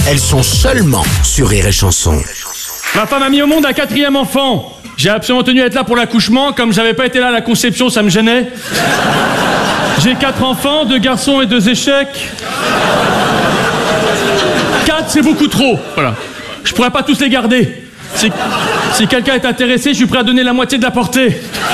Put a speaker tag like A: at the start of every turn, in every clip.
A: elles sont seulement sur Rire et Chanson.
B: Ma femme a mis au monde un 4e enfant. J'ai absolument tenu à être là pour l'accouchement. Comme j'avais pas été là à la conception, ça me gênait. J'ai 4 enfants, 2 garçons et 2 échecs. 4, c'est beaucoup trop. Voilà. Je pourrais pas tous les garder. Si quelqu'un est intéressé, je suis prêt à donner la moitié de la portée.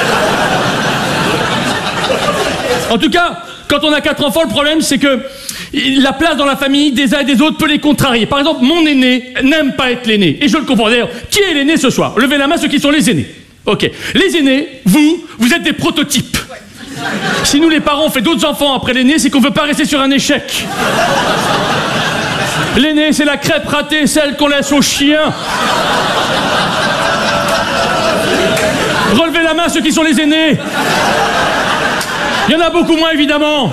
B: En tout cas, quand on a 4 enfants, le problème, c'est que la place dans la famille des uns et des autres peut les contrarier. Par exemple, mon aîné n'aime pas être l'aîné. Et je le comprends. D'ailleurs, qui est l'aîné ce soir? Levez la main ceux qui sont les aînés. Ok. Les aînés, vous êtes des prototypes. Si nous, les parents, on fait d'autres enfants après l'aîné, c'est qu'on veut pas rester sur un échec. L'aîné, c'est la crêpe ratée, celle qu'on laisse aux chiens. Relevez la main ceux qui sont les aînés. Il y en a beaucoup moins, évidemment.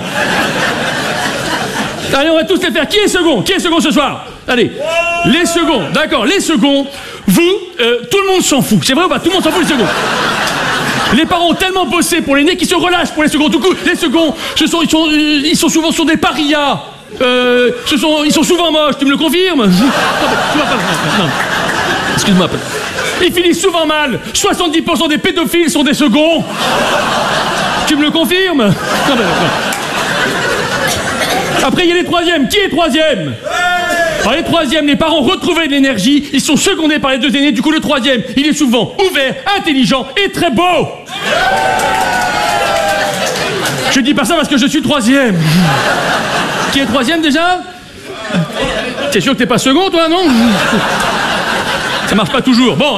B: Allez, on va tous les faire. Qui est second? Qui est second ce soir? Allez, les seconds, d'accord, les seconds. Vous, tout le monde s'en fout. C'est vrai ou pas? Tout le monde s'en fout, les seconds. Les parents ont tellement bossé pour l'aîné qu'ils se relâchent pour les seconds. Du coup, les seconds, ils sont souvent sur des parias. Ils sont souvent moches, tu me le confirmes? Non. Excuse-moi. Ils finissent souvent mal. 70% des pédophiles sont des seconds. Tu me le confirmes? Non. Après, il y a les troisièmes. Qui est troisième? Alors, les troisièmes, les parents retrouvaient de l'énergie. Ils sont secondés par les 2 aînés. Du coup, le troisième, il est souvent ouvert, intelligent et très beau. Je dis pas ça parce que je suis troisième. Qui est troisième déjà? T'es sûr que t'es pas second, toi, non? Ça marche pas toujours. Bon,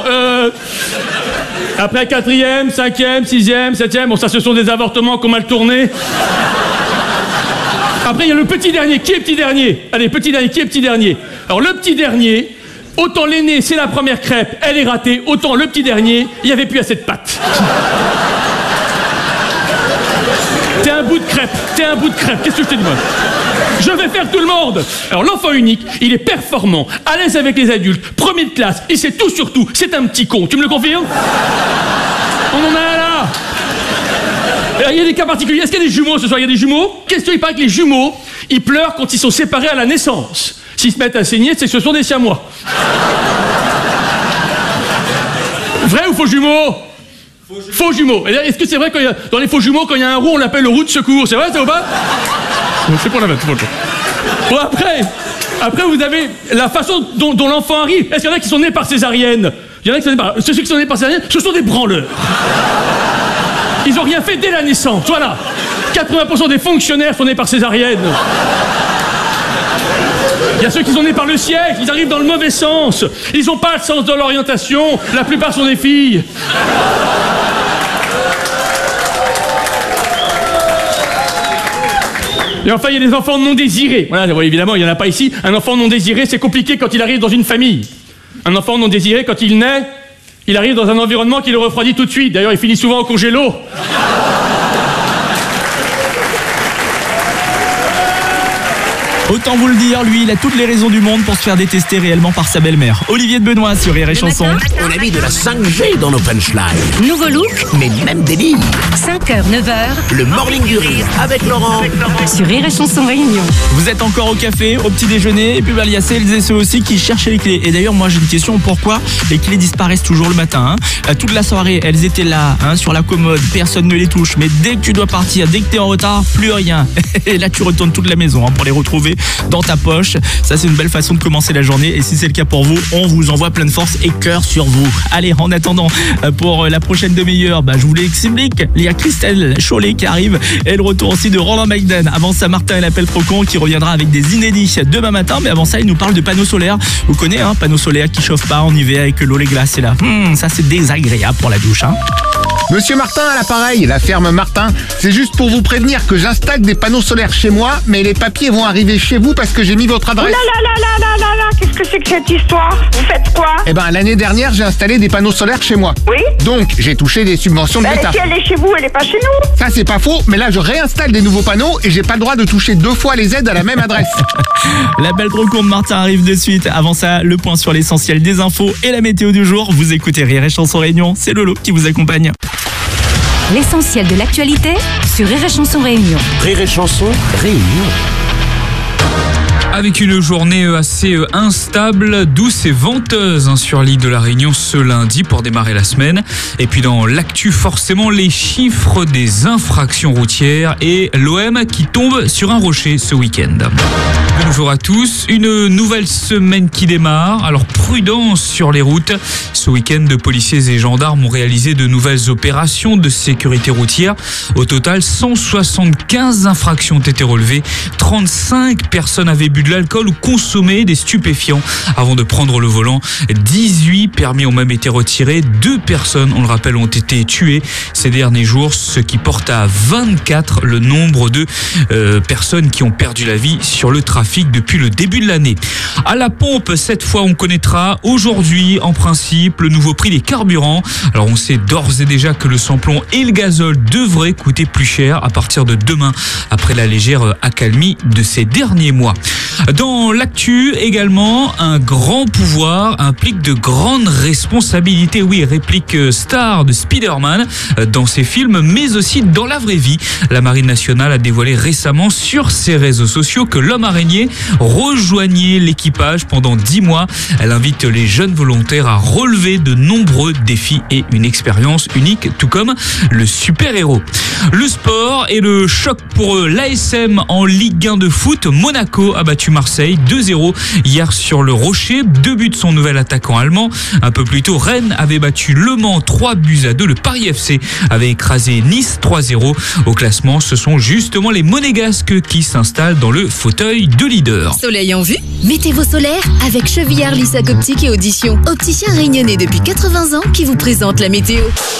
B: après 4e, 5e, 6e, 7e, bon, ça, ce sont des avortements qu'on mal tournés. Après, il y a le petit dernier. Qui est petit dernier? Allez, petit dernier. Qui est petit dernier? Alors, le petit dernier, autant l'aîné, c'est la première crêpe, elle est ratée, autant le petit dernier, il n'y avait plus assez de pâte. T'es un bout de crêpe. Qu'est-ce que je te dis, moi? Je vais faire tout le monde. Alors, l'enfant unique, il est performant, à l'aise avec les adultes, premier de classe, il sait tout sur tout, c'est un petit con. Tu me le confirmes? On en a un là. Il y a des cas particuliers. Est-ce qu'il y a des jumeaux ce soir? Il y a des jumeaux? Qu'est-ce qu'il paraît que les jumeaux, ils pleurent quand ils sont séparés à la naissance. S'ils se mettent à saigner, c'est que ce sont des siamois. Vrai ou faux jumeaux? Faux jumeaux. Est-ce que c'est vrai que dans les faux jumeaux, quand il y a un roux, on l'appelle le roux de secours? C'est vrai, ça ou pas? C'est pour la fête. Bon, après, vous avez la façon dont l'enfant arrive. Est-ce qu'il y en a qui sont nés par césarienne? Il y en a qui sont nés par... Ceux qui sont nés par césarienne, ce sont des branleurs. Ils n'ont rien fait dès la naissance, voilà. 80% des fonctionnaires sont nés par césarienne. Il y a ceux qui sont nés par le siècle, ils arrivent dans le mauvais sens. Ils n'ont pas le sens de l'orientation, la plupart sont des filles. Et enfin, il y a des enfants non désirés. Voilà, évidemment, il n'y en a pas ici. Un enfant non désiré, c'est compliqué quand il arrive dans une famille. Un enfant non désiré, quand il naît, il arrive dans un environnement qui le refroidit tout de suite. D'ailleurs, il finit souvent au congélo.
C: Autant vous le dire, lui, il a toutes les raisons du monde pour se faire détester réellement par sa belle-mère. Olivier de Benoît sur Rire et Chanson.
A: On a mis de la 5G dans nos punchlines.
D: Nouveau look,
A: Mais même délire.
D: 5h, 9h,
A: Le morning du rire avec Laurent.
D: sur Rire et Chanson Réunion.
C: Vous êtes encore au café, au petit déjeuner, et puis il y a celles et ceux aussi qui cherchaient les clés. Et d'ailleurs, moi j'ai une question, pourquoi les clés disparaissent toujours le matin, Toute la soirée, elles étaient là, sur la commode, personne ne les touche. Mais dès que tu dois partir, dès que tu es en retard, plus rien. Et là, tu retournes toute la maison pour les retrouver dans ta poche. Ça, c'est une belle façon de commencer la journée. Et si c'est le cas pour vous, on vous envoie plein de force et cœur sur vous. Allez, en attendant, pour la prochaine demi-heure, je vous l'explique. Il y a Christelle Chollet qui arrive et le retour aussi de Roland Maiden. Avant ça, Martin et l'appel trop con qui reviendra avec des inédits demain matin. Mais avant ça, il nous parle de panneaux solaires. Vous connaissez, panneaux solaires qui chauffent pas en hiver et que l'eau les glace est là. Ça, c'est désagréable pour la douche.
E: Monsieur Martin à l'appareil, la ferme Martin. C'est juste pour vous prévenir que j'installe des panneaux solaires chez moi, mais les papiers vont arriver chez vous parce que j'ai mis votre adresse.
F: Qu'est-ce que c'est que cette histoire? Vous faites quoi?
E: L'année dernière, j'ai installé des panneaux solaires chez moi.
F: Oui?
E: Donc, j'ai touché des subventions de l'État.
F: Si elle est chez vous, elle est pas chez nous.
E: Ça, c'est pas faux, mais là, je réinstalle des nouveaux panneaux et j'ai pas le droit de toucher 2 fois les aides à la même adresse.
C: L'appel trop con de Martin arrive de suite. Avant ça, le point sur l'essentiel des infos et la météo du jour. Vous écoutez Rire et Chanson Réunion, c'est Lolo qui vous accompagne.
D: L'essentiel de l'actualité sur Rire et Chanson Réunion.
A: Rire et Chanson Réunion.
G: Avec une journée assez instable, douce et venteuse sur l'île de la Réunion ce lundi pour démarrer la semaine. Et puis dans l'actu, forcément, les chiffres des infractions routières et l'OM qui tombe sur un rocher ce week-end. Bonjour à tous, une nouvelle semaine qui démarre. Alors prudence sur les routes. Ce week-end, policiers et gendarmes ont réalisé de nouvelles opérations de sécurité routière. Au total, 175 infractions ont été relevées. 35 personnes avaient bu de l'alcool ou consommé des stupéfiants avant de prendre le volant. 18 permis ont même été retirés. 2 personnes, on le rappelle, ont été tuées ces derniers jours, ce qui porte à 24 le nombre de personnes qui ont perdu la vie sur le trafic depuis le début de l'année. À la pompe, cette fois, on connaîtra aujourd'hui, en principe, le nouveau prix des carburants. Alors, on sait d'ores et déjà que le samplon et le gazole devraient coûter plus cher à partir de demain, après la légère accalmie de ces derniers mois. Dans l'actu également, un grand pouvoir implique de grandes responsabilités. Oui, réplique star de Spider-Man dans ses films, mais aussi dans la vraie vie. La Marine nationale a dévoilé récemment sur ses réseaux sociaux que l'homme araignée rejoignait l'équipage pendant 10 mois. Elle invite les jeunes volontaires à relever de nombreux défis et une expérience unique, tout comme le super-héros. Le sport et le choc pour l'ASM en Ligue 1 de foot. Monaco a battu Marseille 2-0 hier sur le Rocher. 2 buts de son nouvel attaquant allemand. Un peu plus tôt, Rennes avait battu Le Mans 3-2. Le Paris FC avait écrasé Nice 3-0. Au classement, ce sont justement les Monégasques qui s'installent dans le fauteuil de leader.
H: Soleil en vue? Mettez vos solaires avec Chevillard Lissac Optique et Audition. Opticien réunionnais depuis 80 ans qui vous présente la météo.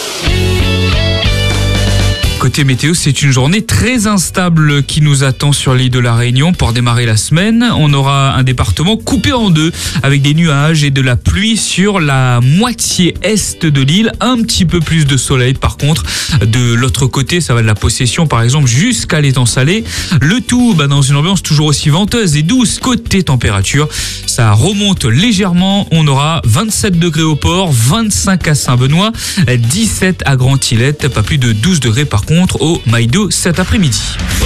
G: Côté météo, c'est une journée très instable qui nous attend sur l'île de la Réunion. Pour démarrer la semaine, on aura un département coupé en deux avec des nuages et de la pluie sur la moitié est de l'île. Un petit peu plus de soleil par contre. De l'autre côté, ça va de la Possession par exemple jusqu'à l'étang salé. Le tout dans une ambiance toujours aussi venteuse et douce. Côté température, ça remonte légèrement. On aura 27 degrés au port, 25 à Saint-Benoît, 17 à Grand-Îlette, pas plus de 12 degrés par contre au Maïdo cet après-midi.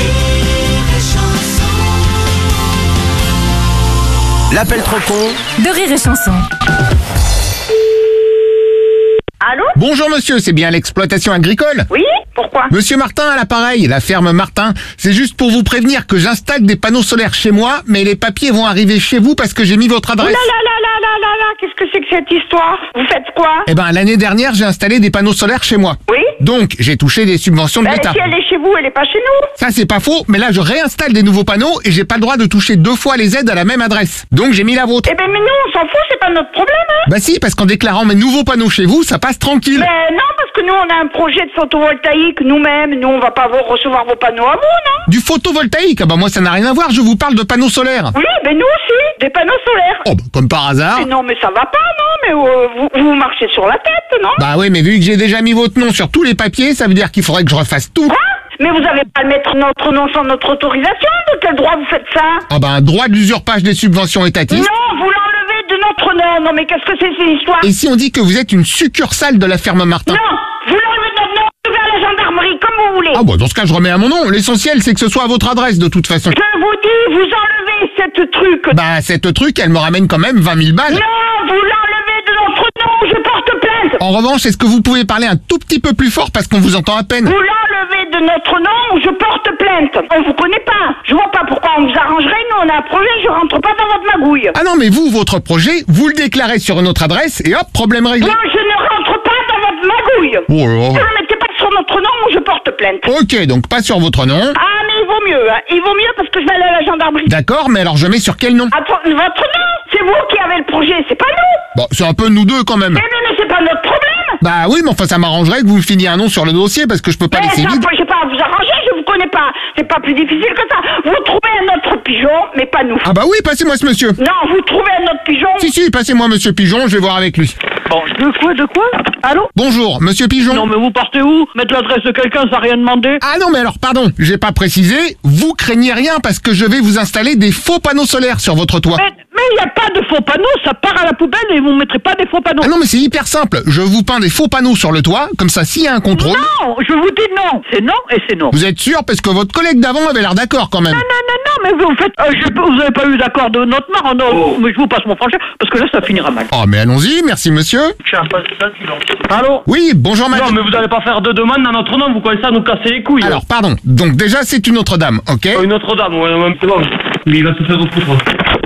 A: L'appel trop con
D: de Rire et Chanson.
F: Allô?
E: Bonjour monsieur, c'est bien l'exploitation agricole?
F: Oui? Pourquoi?
E: Monsieur Martin à l'appareil, la ferme Martin. C'est juste pour vous prévenir que j'installe des panneaux solaires chez moi, mais les papiers vont arriver chez vous parce que j'ai mis votre
F: Oh
E: adresse.
F: là là là là là là là, qu'est-ce que c'est que cette histoire? Vous faites quoi?
E: Eh ben, l'année dernière, j'ai installé des panneaux solaires chez moi.
F: Oui?
E: Donc, j'ai touché des subventions de
F: Ben,
E: l'État.
F: si elle est chez vous, elle est pas chez nous.
E: Ça, c'est pas faux, mais là, je réinstalle des nouveaux panneaux et j'ai pas le droit de toucher 2 fois les aides à la même adresse. Donc, j'ai mis la vôtre.
F: Eh ben, mais nous, on s'en fout, c'est pas notre problème, hein.
E: Bah si, parce qu'en déclarant mes nouveaux panneaux chez vous, ça passe tranquille.
F: Ben non, parce que nous, on a un projet de photovoltaïque nous-mêmes. Nous, on va pas recevoir vos panneaux à vous, non?
E: Du photovoltaïque? Ah bah moi, ça n'a rien à voir, je vous parle de panneaux solaires.
F: Oui, ben nous aussi, des panneaux solaires.
E: Oh, bah, comme par hasard.
F: Mais non, mais ça va pas, non? Mais vous marchez sur la tête, non?
E: Bah oui, mais vu que j'ai déjà mis votre nom sur tous les papiers, ça veut dire qu'il faudrait que je refasse tout.
F: Quoi? Mais vous avez pas à mettre notre nom sans notre autorisation? De quel droit vous faites ça?
E: Ah bah un droit d'usurpage des subventions étatiques.
F: Non, vous l'enlevez de notre nom. Non, mais qu'est-ce que c'est ces histoires?
E: Et si on dit que vous êtes une succursale de la ferme Martin?
F: Non, vous l'enlevez de notre nom. Vous allez à la gendarmerie, comme vous voulez.
E: Ah bah dans ce cas, je remets à mon nom. L'essentiel, c'est que ce soit à votre adresse de toute façon.
F: Je vous dis, vous enlevez cette truc.
E: Bah cette truc, elle me ramène quand même 20 000 balles.
F: Non, vous l'enlevez de notre nom. Je porte plainte.
E: En revanche, est-ce que vous pouvez parler un tout petit peu plus fort parce qu'on vous entend à peine?
F: Vous l'enlevez de notre nom ou je porte plainte. On vous connaît pas. Je vois pas pourquoi on vous arrangerait. Nous, on a un projet, je rentre pas dans votre magouille.
E: Ah non, mais vous, votre projet, vous le déclarez sur une autre adresse et hop, problème réglé.
F: Moi, je ne rentre pas dans votre magouille.
E: Oh là
F: Ne
E: là.
F: le mettez pas sur notre nom ou je porte plainte.
E: Ok, donc pas sur votre nom.
F: Ah, mais il vaut mieux, hein. Il vaut mieux parce que je vais aller à la gendarmerie.
E: D'accord, mais alors je mets sur quel nom?
F: Attends, votre nom? C'est vous qui avez le projet, c'est pas nous.
E: Bon, c'est un peu nous deux quand même.
F: Mais c'est pas notre problème.
E: Bah oui, mais enfin ça m'arrangerait que vous finiez un nom sur le dossier parce que je peux pas
F: Mais
E: laisser
F: ça,
E: vide.
F: je sais pas, vous arranger, je vous connais pas. C'est pas plus difficile que ça. Vous trouvez un autre pigeon, mais pas nous.
E: Ah bah oui, passez-moi ce monsieur.
F: Non, vous trouvez un autre pigeon.
E: Si, passez-moi monsieur Pigeon, je vais voir avec lui.
I: Bon, de quoi? Allô?
E: Bonjour, monsieur Pigeon.
I: Non, mais vous partez où? Mettre l'adresse de quelqu'un sans rien demander?
E: Ah non, mais alors pardon, j'ai pas précisé, vous craignez rien parce que je vais vous installer des faux panneaux solaires sur votre toit.
F: Mais il n'y a pas de
I: faux panneaux, ça part à la poubelle et vous ne mettrez pas des faux panneaux.
E: Ah non, mais c'est hyper simple. Je vous peins des faux panneaux sur le toit, comme ça, s'il y a un contrôle...
I: Non, je vous dis non. C'est non et c'est non.
E: Vous êtes sûr? Parce que votre collègue d'avant avait l'air d'accord quand même.
I: Non, mais vous faites... vous n'avez pas eu d'accord de notre part, non. Mais je vous passe mon franchise, parce que là, ça finira mal.
E: Oh, mais allons-y, merci monsieur.
I: Allô?
E: Oui, bonjour madame.
I: Non, mais vous n'allez pas faire de demande dans notre nom, vous commencez à nous casser les couilles.
E: Alors, pardon. Donc déjà, c'est une autre dame, ok?
I: Une autre dame, ouais, même c'est bon. Mais il va se faire refoutre.